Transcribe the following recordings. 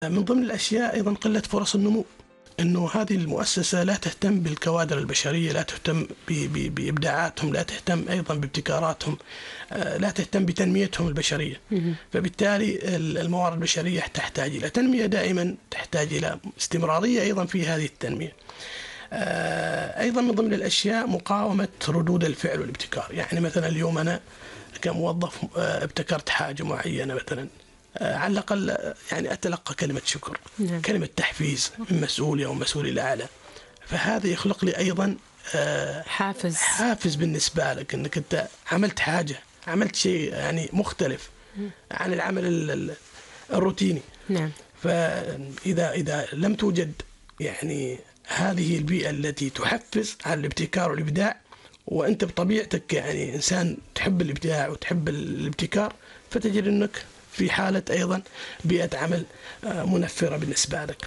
من ضمن الأشياء أيضا قلة فرص النمو، أنه هذه المؤسسة لا تهتم بالكوادر البشرية، لا تهتم بإبداعاتهم، لا تهتم أيضا بابتكاراتهم، لا تهتم بتنميتهم البشرية. فبالتالي الموارد البشرية تحتاج إلى تنمية دائما، تحتاج إلى استمرارية أيضا في هذه التنمية. أيضا من ضمن الأشياء مقاومة ردود الفعل والابتكار. يعني مثلا اليوم أنا كموظف ابتكرت حاجة معينة مثلا، على الأقل يعني أتلقى كلمة شكر، كلمة تحفيز من مسؤولي أو مسؤولي الأعلى، فهذا يخلق لي أيضا حافز بالنسبة لك، أنك أنت عملت حاجة، عملت شيء يعني مختلف عن العمل الروتيني. نعم. فإذا لم توجد يعني هذه البيئة التي تحفز على الابتكار والإبداع، وأنت بطبيعتك يعني إنسان تحب الإبداع وتحب الابتكار، فتجد أنك في حالة أيضا بيئة عمل منفرة بالنسبة لك.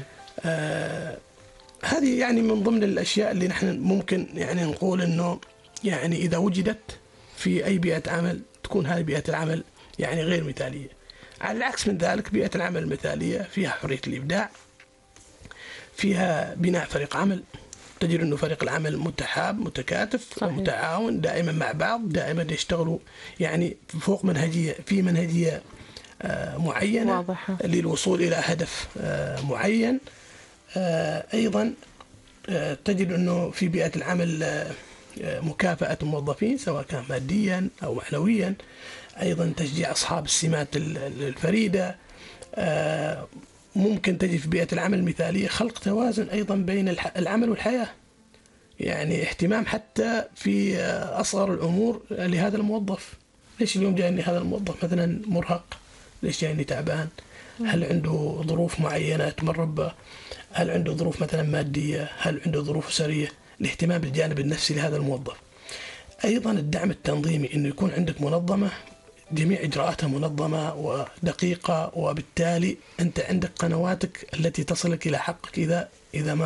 هذه يعني من ضمن الأشياء اللي نحن ممكن يعني نقول أنه يعني إذا وجدت في أي بيئة عمل تكون هذه بيئة العمل يعني غير مثالية. على العكس من ذلك بيئة العمل المثالية فيها حرية الإبداع، فيها بناء فريق عمل، تجد أنه فريق العمل متحاب متكاتف ومتعاون دائما مع بعض، دائما يشتغلوا يعني فوق منهجية، في منهجية معينة واضحة للوصول إلى هدف معين. أيضا تجد أنه في بيئة العمل مكافأة الموظفين سواء كان ماديا أو معنويا، أيضا تشجيع أصحاب السمات الفريدة. ممكن تجد في بيئة العمل المثالية خلق توازن أيضا بين العمل والحياة، يعني اهتمام حتى في أصغر الأمور لهذا الموظف. ليش اليوم جايني هذا الموظف مثلا مرهق؟ ليش جايني تعبان؟ هل عنده ظروف معينة تمر بها؟ هل عنده ظروف مثلا مادية؟ هل عنده ظروف أسرية؟ الاهتمام بالجانب النفسي لهذا الموظف. أيضا الدعم التنظيمي، إنه يكون عندك منظمة جميع إجراءاتها منظمة ودقيقة، وبالتالي أنت عندك قنواتك التي تصلك إلى حقك إذا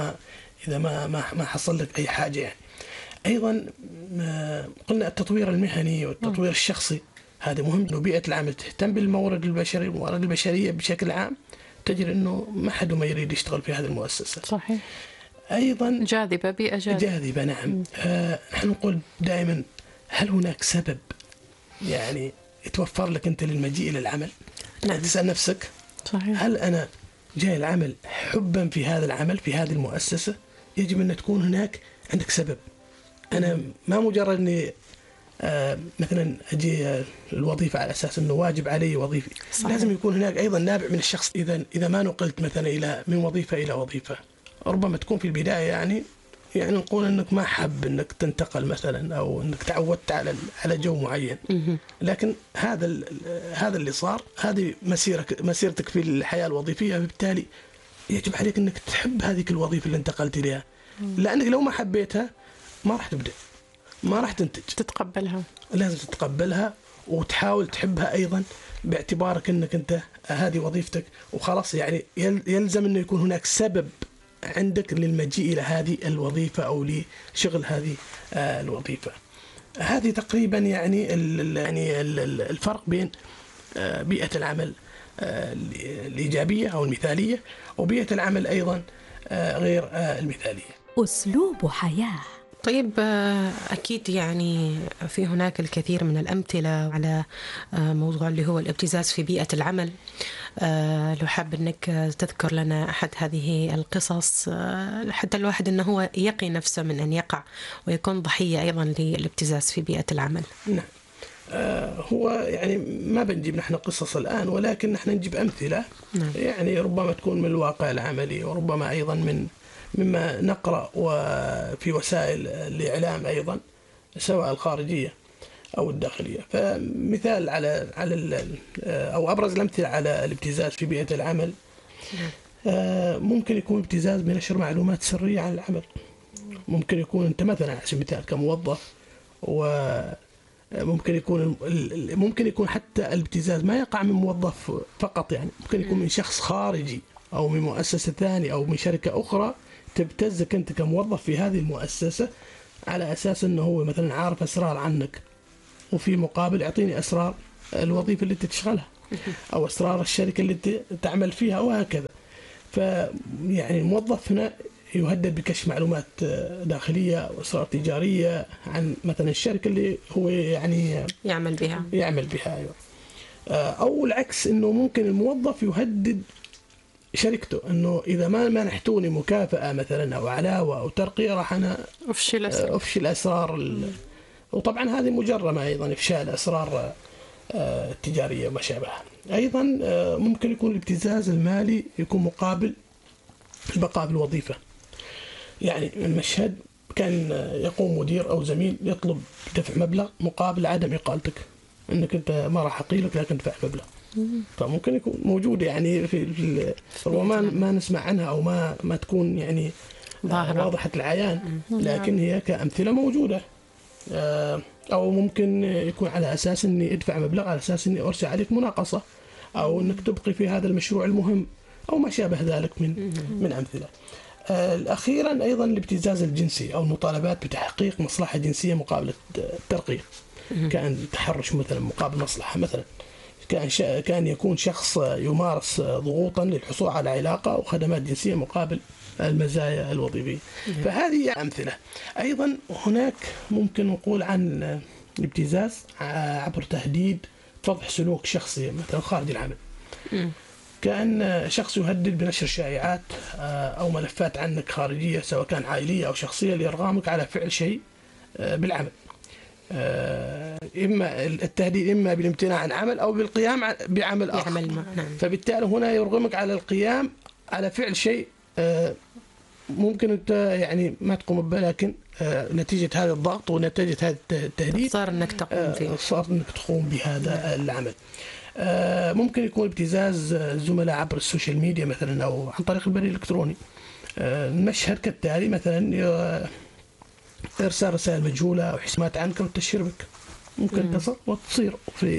ما حصل لك أي حاجة يعني. أيضا قلنا التطوير المهني والتطوير الشخصي، هذا مهم. إنه بيئة العمل تهتم بالموارد البشرية بشكل عام، تجد إنه ما حد ما يريد يشتغل في هذه المؤسسة. صحيح. أيضا جاذبة، بيئة جاذبة. نعم. نحن نقول دائما هل هناك سبب يعني يتوفر لك أنت للمجيء إلى العمل؟ نعم. تسأل نفسك صحيح. هل أنا جاي العمل حبا في هذا العمل في هذه المؤسسة؟ يجب أن تكون هناك عندك سبب. أنا ما مجرد أني مثلا أجي الوظيفة على أساس أنه واجب علي وظيفي. صحيح. لازم يكون هناك أيضا نابع من الشخص. إذا ما نقلت مثلا من وظيفة إلى وظيفة، ربما تكون في البداية يعني نقول أنك ما حب أنك تنتقل مثلا، أو أنك تعودت على جو معين، لكن هذا اللي صار، هذه مسيرتك في الحياة الوظيفية، بالتالي يجب عليك أنك تحب هذه الوظيفة اللي انتقلت إليها، لأنك لو ما حبيتها ما راح تبدأ، ما راح تنتج. تتقبلها، لازم تتقبلها وتحاول تحبها أيضا، باعتبارك أنك أنت هذه وظيفتك وخلاص. يعني يلزم أنه يكون هناك سبب عندك للمجيء إلى هذه الوظيفة أو لشغل هذه الوظيفة. هذه تقريبا يعني الفرق بين بيئة العمل الإيجابية أو المثالية وبيئة العمل أيضا غير المثالية. أسلوب حياة. طيب، أكيد يعني في هناك الكثير من الأمثلة على موضوع اللي هو الابتزاز في بيئة العمل. لو حاب أنك تذكر لنا أحد هذه القصص، حتى الواحد أنه هو يقي نفسه من أن يقع ويكون ضحية أيضا للابتزاز في بيئة العمل. نعم. هو يعني ما بنجيب نحن قصص الآن، ولكن نحن نجيب أمثلة. نعم. يعني ربما تكون من الواقع العملي، وربما أيضا مما نقرأ وفي وسائل الإعلام أيضا، سواء الخارجية أو الداخلية. فمثال على أو أبرز الأمثلة على الابتزاز في بيئة العمل، ممكن يكون ابتزاز بنشر معلومات سرية عن العمل. ممكن يكون أنت مثلا على سبيل المثال كموظف، وممكن يكون حتى الابتزاز ما يقع من موظف فقط، يعني ممكن يكون من شخص خارجي أو من مؤسسة ثانية أو من شركة أخرى تبتزك أنت كموظف في هذه المؤسسة على أساس أنه هو مثلا عارف أسرار عنك، وفي مقابل يعطيني أسرار الوظيفة اللي تشغلها. أو أسرار الشركة اللي تعمل فيها وهكذا. فيعني الموظف هنا يهدد بكشف معلومات داخلية أو أسرار تجارية عن مثلا الشركة اللي هو يعني يعمل بها. أيوة. أو العكس، إنه ممكن الموظف يهدد شركته إنه إذا ما منحتوني مكافأة مثلا أو علاوة أو ترقية راح أنا أفشل أسرار وطبعا هذه مجرمة أيضا، إفشال أسرار التجارية وما شابهها. أيضا ممكن يكون الابتزاز المالي يكون مقابل البقاء بالوظيفة. يعني المشهد كان يقوم مدير أو زميل يطلب دفع مبلغ مقابل عدم إقالتك، إنك أنت ما راح أقيلك لكن دفع مبلغ. فممكن يكون موجود يعني في ما نسمع عنها أو ما تكون يعني واضحة العيان، لكن هي كأمثلة موجودة. أو ممكن يكون على أساس إني أدفع مبلغ على أساس إني أرسل عليك مناقصة، أو إنك تبقي في هذا المشروع المهم، أو ما شابه ذلك من أمثلة. أخيرا أيضا الابتزاز الجنسي أو المطالبات بتحقيق مصلحة جنسية مقابل الترقية، كان تحرش مثلا مقابل مصلحة، مثلا كان يكون شخص يمارس ضغوطا للحصول على علاقة أو خدمات جنسية مقابل المزايا الوظيفية. فهذه أمثلة. أيضا هناك ممكن نقول عن الابتزاز عبر تهديد فضح سلوك شخصي مثلا خارج العمل، كأن شخص يهدد بنشر شائعات أو ملفات عنك خارجية سواء كان عائلية أو شخصية لإرغامك على فعل شيء بالعمل. إما التهديد إما بالامتناع عن عمل أو بالقيام بعمل آخر. فبالتالي هنا يرغمك على القيام على فعل شيء ممكن أنت يعني ما تقوم به، لكن نتيجة هذا الضغط ونتيجة هذا التهديد صار أنك تقوم فيه، صار أنك تقوم بهذا العمل. ممكن يكون ابتزاز زملاء عبر السوشيال ميديا مثلا أو عن طريق البريد الإلكتروني. المشهد كالتالي: مثلا إرسال رسائل مجهولة أو حسابات عنك والتشهير بك، ممكن تصل وتصير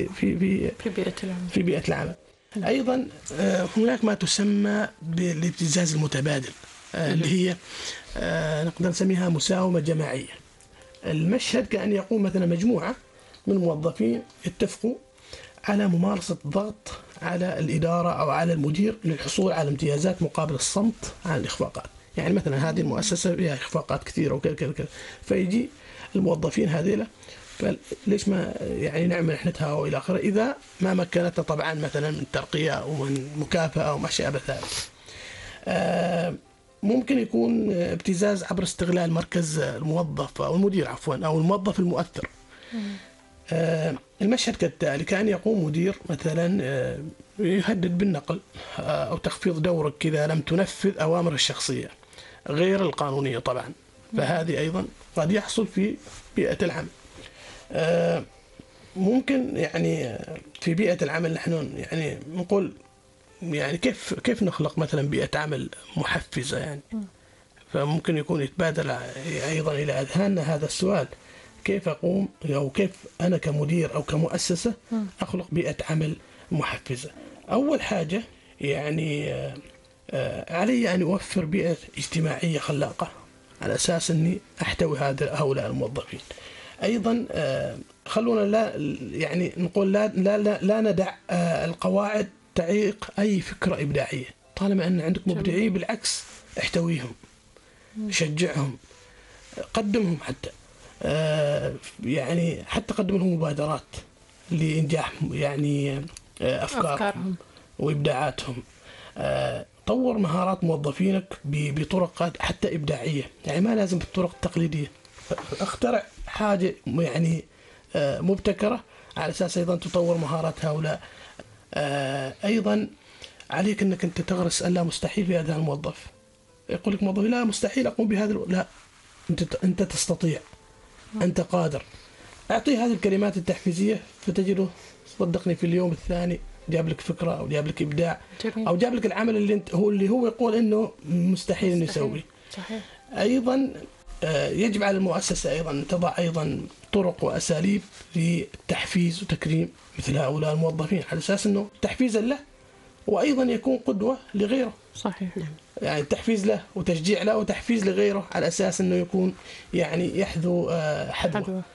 في بيئة العمل. أيضا هناك ما تسمى بالابتزاز المتبادل، اللي هي نقدر نسميها مساومة جماعية. المشهد كأن يقوم مثلا مجموعة من الموظفين يتفقوا على ممارسة ضغط على الإدارة أو على المدير للحصول على امتيازات مقابل الصمت عن الإخفاقات. يعني مثلا هذه المؤسسة فيها إخفاقات كثيرة وكذا، فيجي الموظفين هذيلا فليش ما يعني نعمل احنا وإلى آخره، إذا ما مكنتنا طبعا مثلا من ترقية أو من مكافأة أو ما شابه ذلك. ممكن يكون ابتزاز عبر استغلال مركز الموظف أو المدير أو الموظف المؤثر. المشهد كالتالي: كان يقوم مدير مثلا يهدد بالنقل أو تخفيض دورك إذا لم تنفذ أوامر الشخصية غير القانونية طبعا. فهذه أيضا قد يحصل في بيئة العمل. ممكن يعني في بيئة العمل نحن يعني نقول يعني كيف نخلق مثلا بيئة عمل محفزة يعني. فممكن يكون يتبادل أيضا إلى أذهاننا هذا السؤال: كيف أقوم أو كيف أنا كمدير أو كمؤسسة أخلق بيئة عمل محفزة؟ أول حاجة يعني علي أن أوفر بيئة اجتماعية خلاقة على أساس أني أحتوي هؤلاء الموظفين. أيضا خلونا لا يعني نقول لا ندع القواعد تعيق أي فكرة إبداعية. طالما أن عندك مبدعين بالعكس احتويهم، شجعهم، قدمهم، حتى يعني حتى قدم لهم مبادرات لإنجاح يعني أفكارهم وإبداعاتهم. طور مهارات موظفينك بطرق حتى إبداعية، يعني ما لازم بالطرق التقليدية. اخترع حاجة يعني مبتكرة على أساس أيضا تطور مهارات هؤلاء. أيضا عليك أنك أنت تغرس ألا مستحيل في هذا الموظف. يقول لك موظف: لا مستحيل أقوم بهذا، لا أنت تستطيع، أنت قادر. أعطيه هذه الكلمات التحفيزية فتجده صدقني في اليوم الثاني جاب لك فكرة أو جاب لك إبداع أو جاب لك العمل اللي هو يقول إنه مستحيل إنه يسوي. صحيح. أيضا يجب على المؤسسة أيضا أن تضع أيضا طرق وأساليب للتحفيز وتكريم مثل هؤلاء الموظفين على أساس إنه تحفيزا له وأيضا يكون قدوة لغيره. صحيح. يعني تحفيز له وتشجيع له وتحفيز لغيره على أساس إنه يكون يعني يحذو حذوه.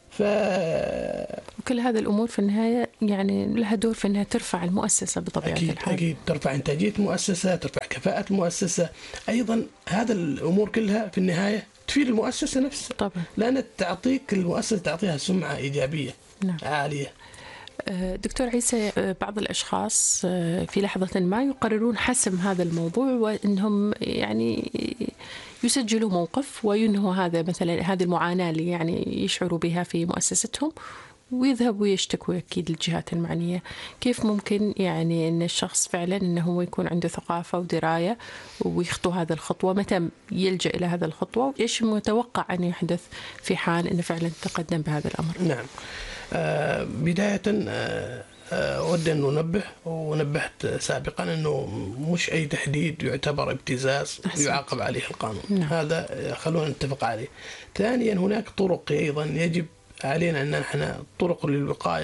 وكل هذه الأمور في النهاية يعني لها دور في أنها ترفع المؤسسة بطبيعة الحال. أكيد ترفع إنتاجية المؤسسة، ترفع كفاءة المؤسسة. أيضا هذا الأمور كلها في النهاية تفيد المؤسسة نفسها طبعا، لأن المؤسسة تعطيها سمعة إيجابية عالية. دكتور عيسى، بعض الأشخاص في لحظة ما يقررون حسم هذا الموضوع وأنهم يعني يسجلوا موقف وينهوا هذا مثلا هذه المعاناة اللي يعني يشعروا بها في مؤسستهم ويذهبوا يشتكوا أكيد الجهات المعنية. كيف ممكن يعني أن الشخص فعلا أنه هو يكون عنده ثقافة ودراية ويخطو هذا الخطوة؟ متى يلجأ إلى هذا الخطوة؟ وإيش متوقع أن يحدث في حال أنه فعلا تقدم بهذا الأمر؟ نعم. بداية أود أن ننبه، ونبهت سابقا أنه مش أي تحديد يعتبر ابتزاز يعاقب عليه القانون. نعم. هذا خلونا نتفق عليه. ثانيا هناك طرق أيضا يجب علينا أن نحن طرق للوقاية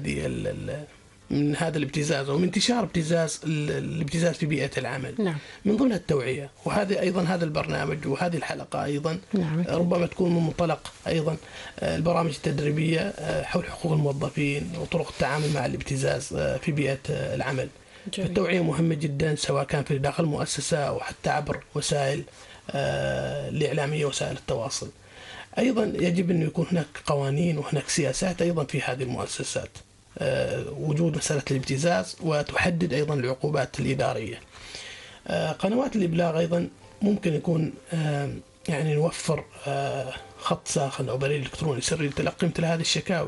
من هذا الابتزاز ومن انتشار الابتزاز في بيئة العمل. نعم. من ضمن التوعية، وهذه أيضا هذا البرنامج وهذه الحلقة أيضا نعم. ربما تكون من منطلق أيضا البرامج التدريبية حول حقوق الموظفين وطرق التعامل مع الابتزاز في بيئة العمل. التوعية مهمة جدا سواء كان في داخل المؤسسة أو حتى عبر وسائل الإعلامية وسائل التواصل. أيضا يجب أن يكون هناك قوانين وهناك سياسات أيضا في هذه المؤسسات، وجود مسألة الابتزاز، وتحدد أيضا العقوبات الإدارية. قنوات الإبلاغ أيضا ممكن يكون يعني نوفر خط ساخن أو بريد إلكتروني سري لتلقي مثل هذه الشكاوي،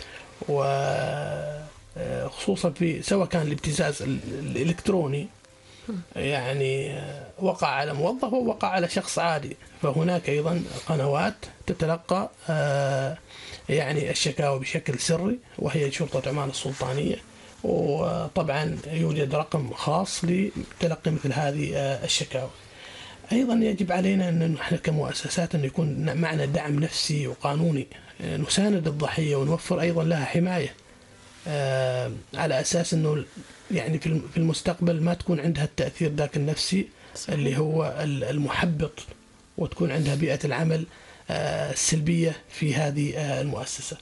وخصوصا في سواء كان الابتزاز الإلكتروني يعني وقع على موظف أو وقع على شخص عادي، فهناك أيضا قنوات تتلقى يعني الشكاوى بشكل سري وهي شرطة عمان السلطانية، وطبعا يوجد رقم خاص لتلقي مثل هذه الشكاوى. أيضا يجب علينا أن نحن كمؤسسات أن يكون معنا دعم نفسي وقانوني، نساند الضحية ونوفر أيضا لها حماية على أساس أنه يعني في المستقبل ما تكون عندها التأثير ذاك النفسي اللي هو المحبط، وتكون عندها بيئة العمل السلبية في هذه المؤسسة.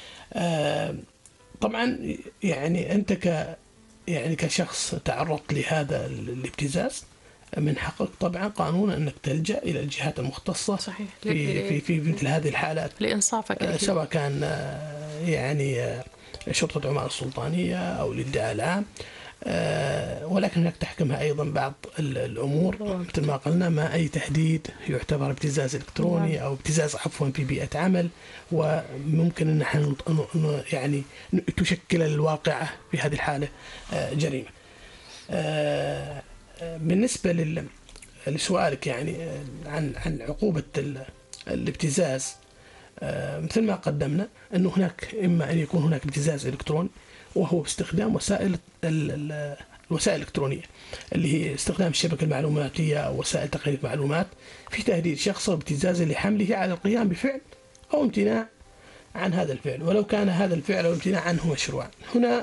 طبعا يعني أنت كشخص تعرضت لهذا الابتزاز، من حقك طبعا قانونا أنك تلجأ إلى الجهات المختصة. صحيح. في مثل هذه الحالات لإنصافك سواء كان يعني شرطة عمان السلطانية أو الإدعاء العام، ولكن هناك تحكمها أيضا بعض الأمور مثل ما قلنا، ما أي تهديد يعتبر ابتزاز إلكتروني أو ابتزاز عفوا في بيئة عمل، وممكن أن نحن يعني تشكل الواقعة في هذه الحالة جريمة. بالنسبة لسؤالك يعني عن عقوبة الابتزاز، مثل ما قدمنا أنه هناك إما أن يكون هناك ابتزاز إلكتروني وهو باستخدام الوسائل الإلكترونية اللي هي استخدام الشبكة المعلوماتية أو وسائل تقنية المعلومات في تهديد شخص وابتزازه لحمله على القيام بفعل أو امتناع عن هذا الفعل، ولو كان هذا الفعل أو الامتناع عنه مشروعا. هنا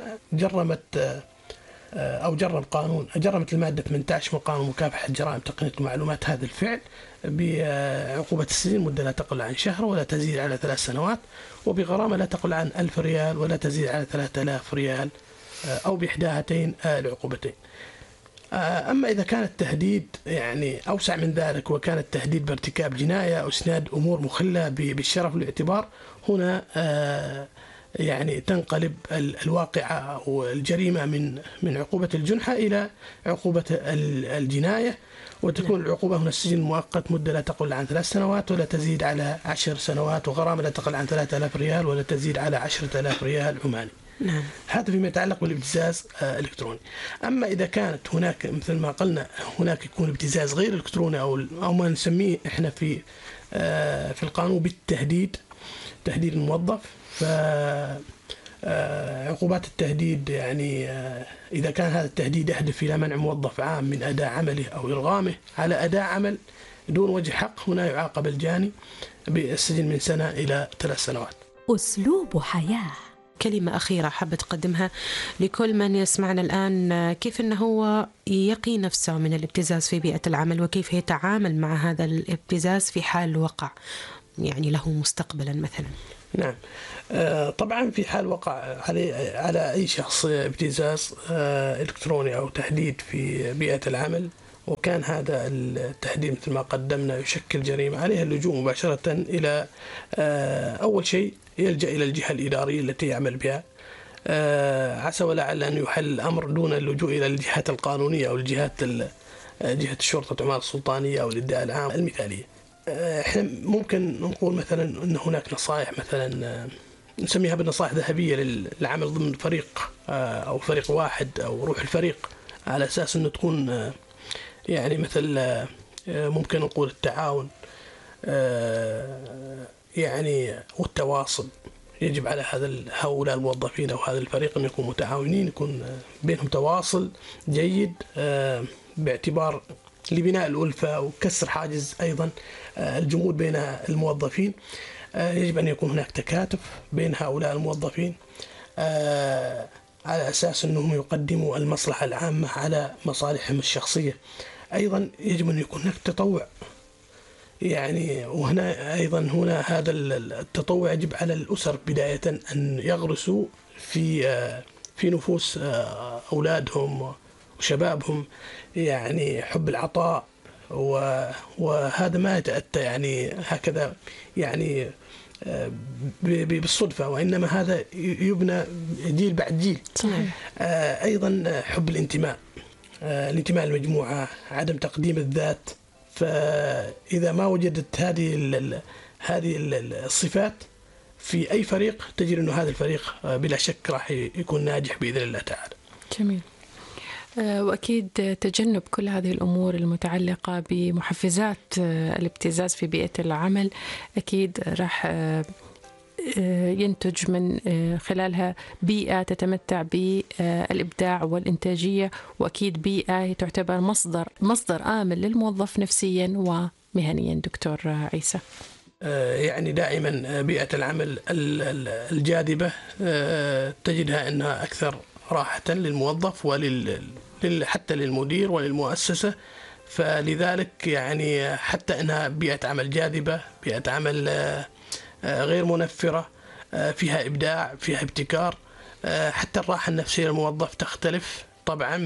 جرمت المادة 18 من قانون مكافحة جرائم تقنية المعلومات هذا الفعل بعقوبة السجن مدة لا تقل عن شهر ولا تزيد على 3 سنوات، وبغرامة لا تقل عن 1000 ريال ولا تزيد على 3000 ريال، أو بإحدى هاتين العقوبتين. أما إذا كان التهديد يعني أوسع من ذلك وكان التهديد بارتكاب جناية أو إسناد أمور مخلة بالشرف والاعتبار، هنا يعني تنقلب الواقعة والجريمة من عقوبة الجنحة إلى عقوبة الجناية، وتكون العقوبة هنا السجن المؤقت مدة لا تقل عن 3 سنوات ولا تزيد على 10 سنوات، وغرامة لا تقل عن 3000 ريال ولا تزيد على 10,000 ريال عماني. نعم. هذا فيما يتعلق بالابتزاز الإلكتروني. أما إذا كانت هناك مثل ما قلنا هناك يكون ابتزاز غير إلكتروني أو ما نسميه إحنا في القانون بالتهديد، تهديد الموظف، عقوبات التهديد يعني إذا كان هذا التهديد يهدف إلى منع موظف عام من أداء عمله أو إرغامه على أداء عمل دون وجه حق، هنا يعاقب الجاني بالسجن من 1 سنة إلى 3 سنوات. أسلوب حياة. كلمة أخيرة حابة تقدمها لكل من يسمعنا الآن، كيف أنه هو يقي نفسه من الابتزاز في بيئة العمل وكيف يتعامل مع هذا الابتزاز في حال وقع يعني له مستقبلا مثلا؟ نعم. طبعا في حال وقع على أي شخص ابتزاز إلكتروني أو تهديد في بيئة العمل، وكان هذا التهديد مثل ما قدمنا يشكل جريمة، عليه اللجوء مباشرة إلى أول شيء يلجأ إلى الجهة الإدارية التي يعمل بها، عسى ولعل أن يحل الأمر دون اللجوء إلى الجهات القانونية أو جهة الشرطة العمال السلطانية أو الإدارة العام المثالية. احنا ممكن نقول مثلا أن هناك نصائح مثلا نسميها بالنصائح ذهبية للعمل ضمن فريق أو فريق واحد أو روح الفريق، على أساس أنه تكون يعني مثل ممكن نقول التعاون يعني والتواصل. يجب على هؤلاء الموظفين أو هذا الفريق أن يكونوا متعاونين، يكون بينهم تواصل جيد باعتبار لبناء الألفة وكسر حاجز أيضا الجمود بين الموظفين. يجب أن يكون هناك تكاتف بين هؤلاء الموظفين على أساس أنهم يقدموا المصلحة العامة على مصالحهم الشخصية. أيضا يجب أن يكون هناك تطوع، يعني وهنا أيضا هذا التطوع يجب على الأسر بداية أن يغرسوا في نفوس أولادهم وشبابهم يعني حب العطاء، وهذا ما يتأتى يعني هكذا يعني بالصدفة، وإنما هذا يبنى جيل بعد جيل. أيضا حب الانتماء للمجموعة، عدم تقديم الذات. فإذا ما وجدت هذه الصفات في أي فريق، تجد أنه هذا الفريق بلا شك راح يكون ناجح بإذن الله تعالى. جميل. وأكيد تجنب كل هذه الأمور المتعلقة بمحفزات الابتزاز في بيئة العمل أكيد راح ينتج من خلالها بيئة تتمتع بالإبداع والإنتاجية، وأكيد بيئة تعتبر مصدر آمن للموظف نفسيا ومهنيا. دكتور عيسى، يعني دائما بيئة العمل الجاذبة تجدها أنها أكثر راحة للموظف حتى للمدير وللمؤسسة. فلذلك يعني حتى أنها بيئة عمل جاذبة، بيئة عمل غير منفرة، فيها إبداع، فيها ابتكار، حتى الراحة النفسية للموظف تختلف طبعا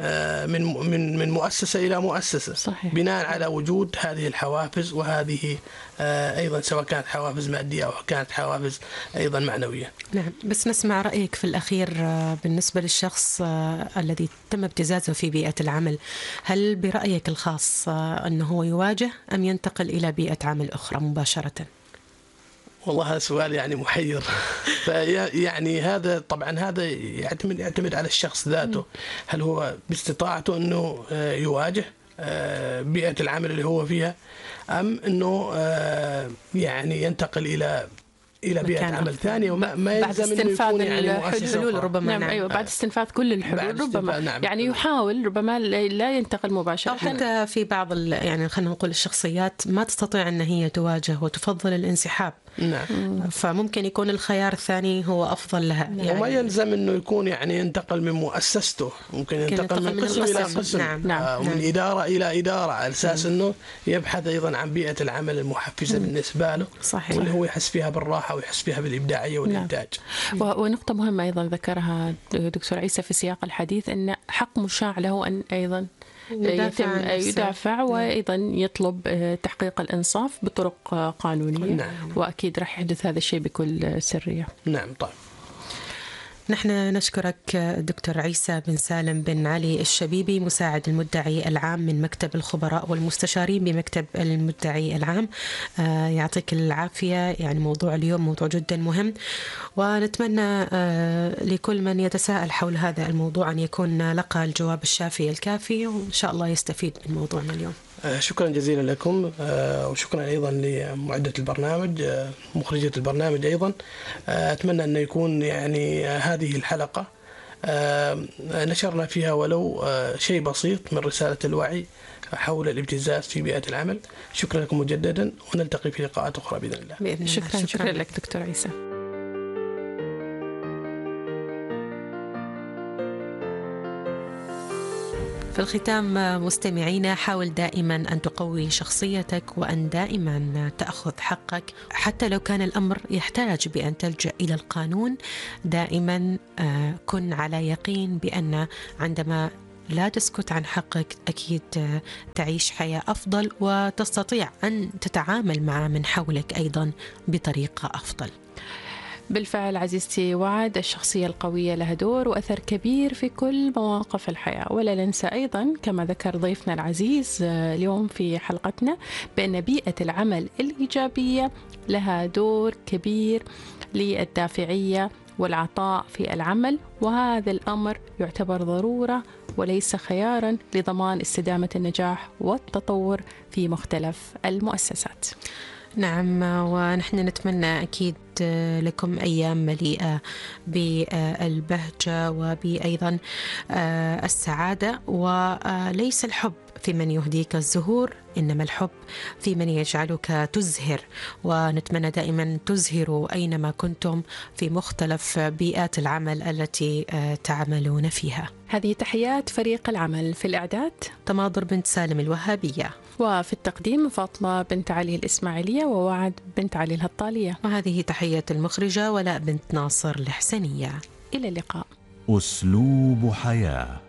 من مؤسسة إلى مؤسسة. صحيح. بناء على وجود هذه الحوافز، وهذه أيضا سواء كانت حوافز مادية أو كانت حوافز أيضا معنوية. نعم، بس نسمع رأيك في الأخير بالنسبة للشخص الذي تم ابتزازه في بيئة العمل. هل برأيك الخاص أنه هو يواجه أم ينتقل إلى بيئة عمل أخرى مباشرة؟ والله هذا سؤال يعني محير. يعني هذا طبعا هذا يعتمد على الشخص ذاته، هل هو باستطاعته أنه يواجه بيئة العمل اللي هو فيها، أم أنه يعني ينتقل إلى بيئة عمل ثانية، وما يلزم أنه يكون يعني الحلول ربما. نعم. أيوة، بعد استنفاذ كل الحلول ربما. نعم. يعني يحاول ربما لا ينتقل مباشرة. أو حتى في بعض يعني خلينا نقول الشخصيات ما تستطيع أن هي تواجه وتفضل الانسحاب. نعم. فممكن يكون الخيار الثاني هو أفضل لها. يعني وما يلزم أنه يكون يعني ينتقل من مؤسسته، ممكن ينتقل من قسم إلى قسم. ومن إدارة إلى إدارة، على أساس أنه يبحث أيضا عن بيئة العمل المحفزة بالنسبة له. صحيح. واللي هو يحس فيها بالراحة ويحس فيها بالإبداعية والإنتاج. ونقطة مهمة أيضا ذكرها دكتور عيسى في سياق الحديث، أن حق مشاع له أن أيضا يدافع وأيضا يطلب تحقيق الإنصاف بطرق قانونية. نعم. وأكيد راح يحدث هذا الشيء بكل سرية. نعم. طيب، نحن نشكرك دكتور عيسى بن سالم بن علي الشبيبي، مساعد المدعي العام من مكتب الخبراء والمستشارين بمكتب المدعي العام. يعطيك العافية. يعني موضوع اليوم موضوع جدا مهم، ونتمنى لكل من يتساءل حول هذا الموضوع أن يكون لقى الجواب الشافي الكافي، وإن شاء الله يستفيد من موضوعنا اليوم. شكرا جزيلا لكم، وشكرا أيضا لمعدة البرنامج، مخرجة البرنامج أيضا. أتمنى أن يكون يعني هذه الحلقة نشرنا فيها ولو شيء بسيط من رسالة الوعي حول الابتزاز في بيئة العمل. شكرا لكم مجددا، ونلتقي في لقاءات أخرى بإذن الله. بإذن الله. شكرا لك دكتور عيسى. في الختام مستمعينا، حاول دائما أن تقوي شخصيتك وأن دائما تأخذ حقك حتى لو كان الأمر يحتاج بأن تلجأ إلى القانون. دائما كن على يقين بأن عندما لا تسكت عن حقك أكيد تعيش حياة أفضل وتستطيع أن تتعامل مع من حولك أيضا بطريقة أفضل. بالفعل عزيزتي وعد، الشخصية القوية لها دور وأثر كبير في كل مواقف الحياة. ولا ننسى أيضا كما ذكر ضيفنا العزيز اليوم في حلقتنا بأن بيئة العمل الإيجابية لها دور كبير للدافعية والعطاء في العمل، وهذا الأمر يعتبر ضرورة وليس خيارا لضمان استدامة النجاح والتطور في مختلف المؤسسات. نعم، ونحن نتمنى أكيد لكم أيام مليئة بالبهجة وبأيضا السعادة. وليس الحب في من يهديك الزهور، إنما الحب في من يجعلك تزهر. ونتمنى دائما تزهروا أينما كنتم في مختلف بيئات العمل التي تعملون فيها. هذه تحيات فريق العمل، في الإعداد تماضر بنت سالم الوهابية، وفي التقديم فاطمة بنت علي الإسماعيلية ووعد بنت علي الهطالية، وهذه تحية المخرجة ولاء بنت ناصر الحسنية. إلى اللقاء. أسلوب حياة.